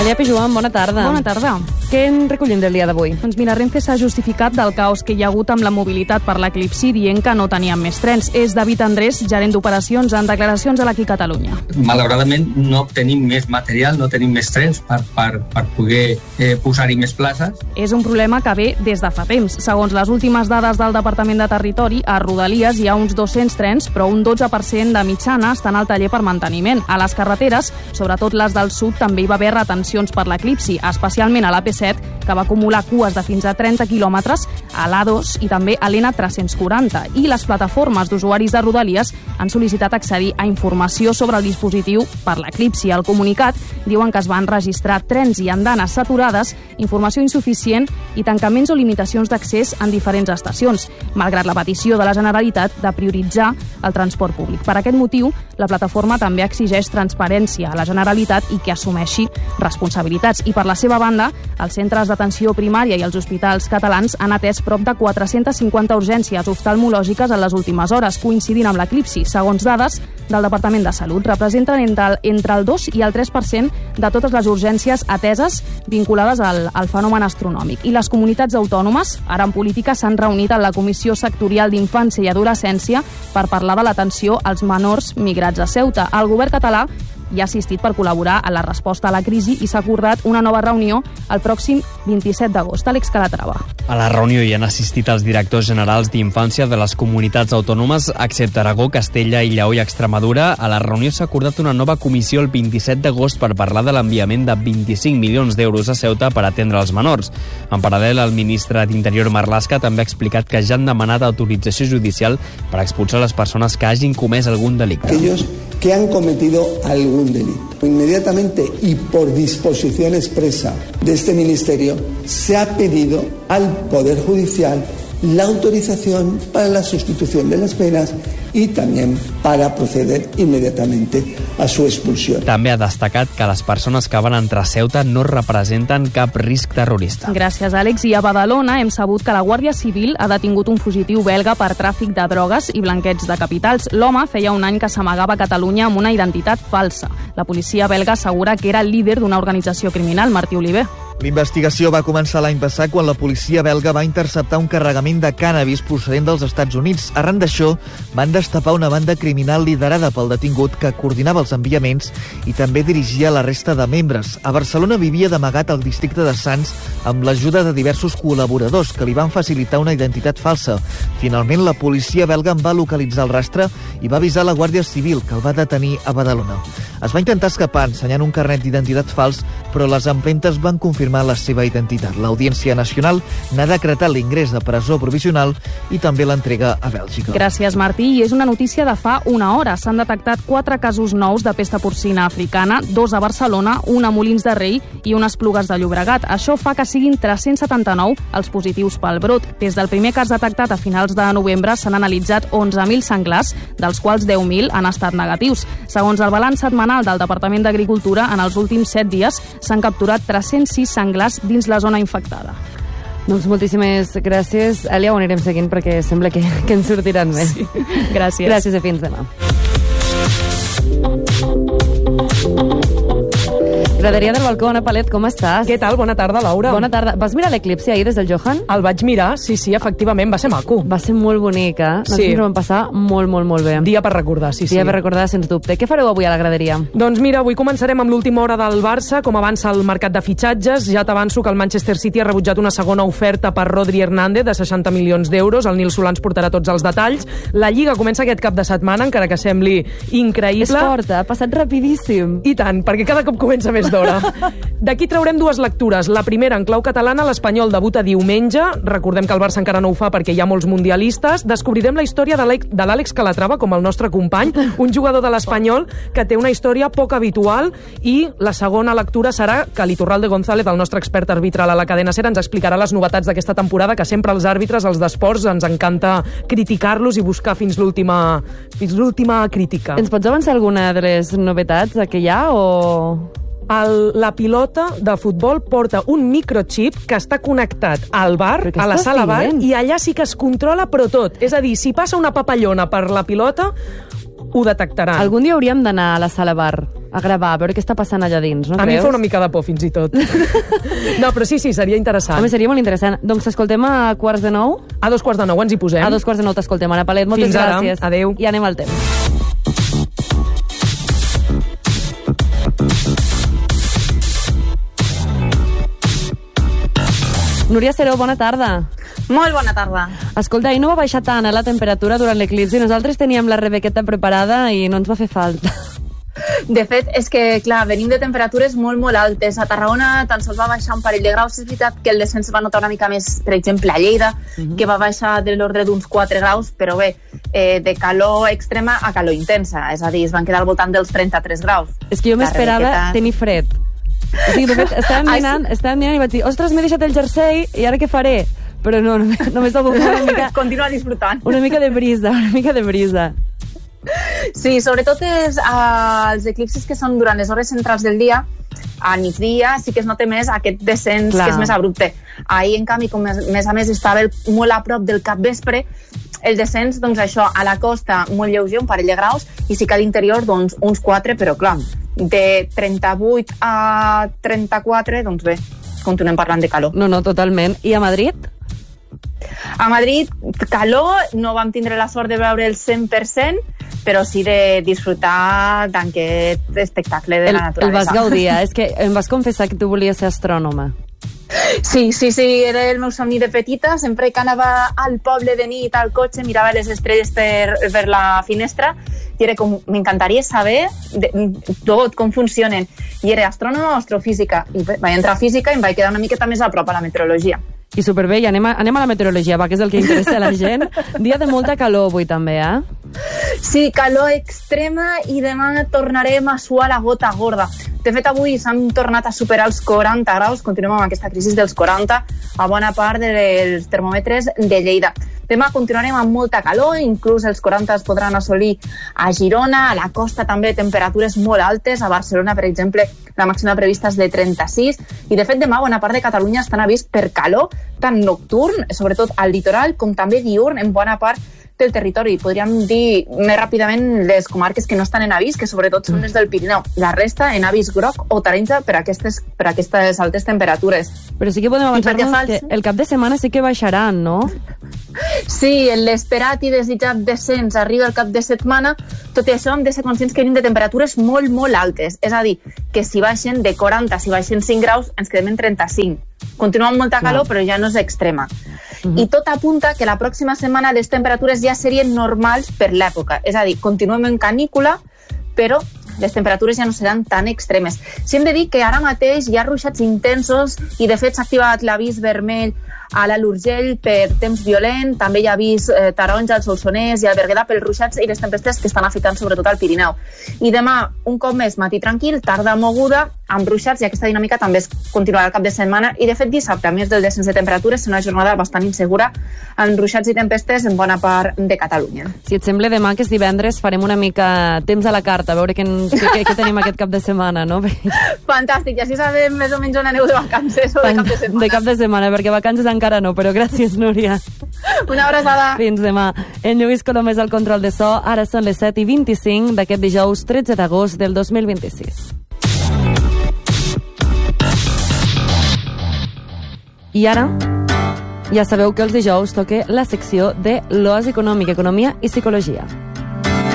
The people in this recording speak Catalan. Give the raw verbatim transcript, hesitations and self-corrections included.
Allepi Joan, bona tarda. Bona tarda. Què en recollim del dia d'avui? Doncs mira, Renfe s'ha justificat del caos que hi ha hagut amb la mobilitat per l'eclipsi, dient que no tenien més trens. És David Andrés, gerent d'operacions, en declaracions a l'Aquí Catalunya. Malauradament no tenim més material, no tenim més trens per, per, per poder eh, posar-hi més places. És un problema que ve des de fa temps. Segons les últimes dades del Departament de Territori, a Rodalies hi ha uns dos-cents trens, però un dotze per cent de mitjana estan al taller per manteniment. A les carreteres, sobretot les del sud, també hi va haver retencions per l'eclipsi, especialment a l'A P set, que va acumular cues de fins a trenta quilòmetres, a l'A dos i també a l'N tres-cents quaranta. I les plataformes d'usuaris de Rodalies han sol·licitat accedir a informació sobre el dispositiu per l'eclipsi. Al comunicat diuen que es van registrar trens i andanes saturades, informació insuficient i tancaments o limitacions d'accés en diferents estacions, malgrat la petició de la Generalitat de prioritzar el transport públic. Per aquest motiu, la plataforma també exigeix transparència a la Generalitat i que assumeixi responsabilitats. I per la seva banda, els centres d'atenció primària i els hospitals catalans han atès prop de quatre-centes cinquanta urgències oftalmològiques en les últimes hores, coincidint amb l'eclipsi. Segons dades del Departament de Salut, representen entre el, entre el dos i el tres per cent de totes les urgències ateses vinculades al, al fenomen astronòmic. I les comunitats autònomes, ara en política, s'han reunit en la Comissió Sectorial d'Infància i Adolescència per parlar de l'atenció als menors migrats a Ceuta. El govern català i ha assistit per col·laborar en la resposta a la crisi i s'ha acordat una nova reunió el pròxim vint-i-set d'agost. Àlex Calatrava. A la reunió hi han assistit els directors generals d'infància de les comunitats autònomes, excepte Aragó, Castella i Lleó i Extremadura. A la reunió s'ha acordat una nova comissió el vint-i-set d'agost per parlar de l'enviament de vint-i-cinc milions d'euros a Ceuta per atendre els menors. En paral·lel, el ministre d'Interior Marlaska també ha explicat que ja han demanat autorització judicial per expulsar les persones que hagin comès algun delicte. Aquellos que han cometido algún delito. Inmediatamente y por disposición expresa de este Ministerio se ha pedido al Poder Judicial la autorización para la sustitución de las penas i també para proceder immediatament a su expulsió. També ha destacat que les persones que van entrar a Ceuta no representen cap risc terrorista. Gràcies, Àlex. I a Badalona hem sabut que la Guàrdia Civil ha detingut un fugitiu belga per tràfic de drogues i blanqueig de capitals. L'home feia un any que s'amagava a Catalunya amb una identitat falsa. La policia belga assegura que era el líder d'una organització criminal. Martí Oliver. L'investigació va començar l'any passat quan la policia belga va interceptar un carregament de cànnabis procedent dels Estats Units. Arran d'això, van destapar una banda criminal liderada pel detingut que coordinava els enviaments i també dirigia la resta de membres. A Barcelona vivia d'amagat al districte de Sants amb l'ajuda de diversos col·laboradors que li van facilitar una identitat falsa. Finalment, la policia belga en va localitzar el rastre i va avisar la Guàrdia Civil, que el va detenir a Badalona. Es va intentar escapar ensenyant un carnet d'identitat fals, però les empremtes van confirmar la seva identitat. L'Audiència Nacional n'ha decretat l'ingrés de presó provisional i també l'entrega a Bèlgica. Gràcies, Martí. I és una notícia de fa una hora. S'han detectat quatre casos nous de pesta porcina africana, dos a Barcelona, un a Molins de Rei i unes Esplugues de Llobregat. Això fa que siguin tres-cents setanta-nou els positius pel brot. Des del primer cas detectat a finals de novembre s'han analitzat onze mil senglars, dels quals deu mil han estat negatius. Segons el balanç setmanal del Departament d'Agricultura, en els últims set dies s'han capturat tres-cents sis senglars dins la zona infectada. Doncs moltíssimes gràcies. Èlia, ho anirem seguint perquè sembla que, que en sortiran més. Sí. Gràcies. Gràcies i fins demà. Graderia del Balcó, Anna Palet, com estàs? Què tal? Bona tarda, Laura. Bona tarda. Vas mirar l'eclipsi ahir des del Johan? El vaig mirar, sí, sí, efectivament, va ser maco. Va ser molt bonic, eh? Nosaltres Sí. ens ho vam passar molt, molt, molt bé. Dia per recordar, sí, sí. Dia per recordar, sens dubte. Què fareu avui a la graderia? Doncs mira, avui començarem amb l'última hora del Barça, com avança el mercat de fitxatges. Ja t'avanço que el Manchester City ha rebutjat una segona oferta per Rodri Hernández de seixanta milions d'euros. El Nil Solà ens portarà tots els detalls. La Lliga comença aquest cap de setmana, encara que sembli increïble. És fort, ha passat rapidíssim. I tant, perquè cada cop comença més d'hora. D'aquí traurem dues lectures. La primera, en clau catalana, l'Espanyol debuta diumenge. Recordem que el Barça encara no ho fa perquè hi ha molts mundialistes. Descobrirem la història de l'Àlex Calatrava, com el nostre company, un jugador de l'Espanyol que té una història poc habitual. I la segona lectura serà que l'Iturralde González, el nostre expert arbitral a la cadena SER, ens explicarà les novetats d'aquesta temporada, que sempre els àrbitres, els d'esports, ens encanta criticar-los i buscar fins l'última fins l'última crítica. Ens pots avançar alguna de les novetats que hi ha o...? El, la pilota de futbol porta un microchip que està connectat al bar, a la sala bar, i allà sí que es controla, però tot. És a dir, si passa una papallona per la pilota, ho detectaran. Algun dia hauríem d'anar a la sala bar a gravar, a veure què està passant allà dins, no a creus? mi fa una mica de por, fins i tot. No, però sí, sí, seria interessant. Home, seria molt interessant. Doncs t'escoltem a quarts de nou? A dos quarts de nou ens hi posem. A dos quarts de nou t'escoltem, Ana Palet. Moltes Fins ara. gràcies. Adéu. I anem al temps. Núria Seró, bona tarda. Molt bona tarda. Escolta, ahir no va baixar tant eh, la temperatura durant l'eclipsi. Nosaltres teníem la Rebequeta preparada i no ens va fer falta. De fet, és que, clar, venim de temperatures molt, molt altes. A Tarragona tan sols va baixar un parell de graus. És veritat que el descens va notar una mica més, per exemple, a Lleida, uh-huh. que va baixar de l'ordre d'uns quatre graus, però bé, eh, de calor extrema a calor intensa. És a dir, es van quedar al voltant dels trenta-tres graus. És que jo m'esperava Rebequeta... tenir fred. O sigui, de fet, estàvem dinant, estàvem dinant i vaig dir, ostres, m'he deixat el jersei i ara què faré? Però no, només, només va bufar una mica... Continua disfrutant. Una mica de brisa, una mica de brisa. Sí, sobretot és, uh, els eclipsis que són durant les hores centrals del dia, a migdia sí que es nota més aquest descens Clar. que és més abrupte. Ahir, en canvi, com més, més a més estava el, molt a prop del capvespre, el descens, doncs això, a la costa molt lleuger, un parell de graus, i sí que a l'interior, doncs, uns quatre, però clar, de trenta-vuit a trenta-quatre, doncs bé, continuem parlant de calor. No, no, totalment. I a Madrid? A Madrid, calor, no vam tindre la sort de veure el cent per cent, però sí de disfrutar d'aquest espectacle de el, la naturalesa. El vas gaudir, eh? És que em vas confessar que tu volies ser astrònoma. Sí, sí, sí, era el meu somni de petita. Sempre que anava al poble de nit al cotxe mirava les estrelles per, per la finestra i era com, m'encantaria saber de, tot, com funcionen. I era astrònoma o astrofísica. I vaig entrar a física i em vaig quedar una miqueta més a prop a la meteorologia. I superbé, i anem a, anem a la meteorologia, va, que és el que interessa a la gent. Dia de molta calor avui també, eh? Sí, calor extrema i demà tornarem a suar la gota gorda. De fet, avui s'han tornat a superar els quaranta graus, continuem amb aquesta crisi dels quaranta a bona part dels termòmetres de Lleida. Demà continuarem amb molta calor, inclús els quaranta es podran assolir a Girona, a la costa també temperatures molt altes, a Barcelona, per exemple, la màxima prevista és de trenta-sis, i de fet demà bona part de Catalunya estan avís per calor, tant nocturn, sobretot al litoral, com també diurn en bona part del territori. Podríem dir més ràpidament les comarques que no estan en avís, que sobretot són les del Pirineu. La resta en avís groc o taronja per aquestes, per aquestes altes temperatures. Però sí que podem avançar-nos que el cap de setmana sí que baixaran, no? Sí, l'esperat i desitjat descens arriba al cap de setmana. Tot i això hem de ser conscients que venim de temperatures molt, molt altes. És a dir, que si baixen de quaranta, si baixen cinc graus, ens quedem en trenta-cinc. Continua amb molta calor, però ja no és extrema. Uh-huh. I tot apunta que la pròxima setmana les temperatures ja serien normals per l'època. És a dir, continuem en canícula, però les temperatures ja no seran tan extremes. Si hem de dir que ara mateix hi ha ruixats intensos i de fet s'ha activat l'avís vermell a l'Alt Urgell per temps violent, també hi ha avís eh, taronja al Solsonès i al Berguedà pels ruixats i les tempestes que estan afectant sobretot al Pirineu. I demà, un cop més, matí tranquil, tarda moguda, amb ruixats, i aquesta dinàmica també es continuarà al cap de setmana, i de fet dissabte, a més del descens de temperatures, serà una jornada bastant insegura amb ruixats i tempestes en bona part de Catalunya. Si et sembla, demà, que és divendres, farem una mica temps a la carta, a veure què, què, què, què tenim aquest cap de setmana, no? Fantàstic, i així sabem més o menys on aneu de vacances o de cap de setmana. De cap de setmana, perquè vacances encara no, però gràcies, Núria. Una abraçada. Fins demà. En Lluís Colom és el control de so. Ara són les set i vint-i-cinc d'aquest dijous tretze d'agost del dos mil vint-i-sis. I ara, ja sabeu que els dijous toca la secció de l'Oasi Econòmic, Economia i Psicologia.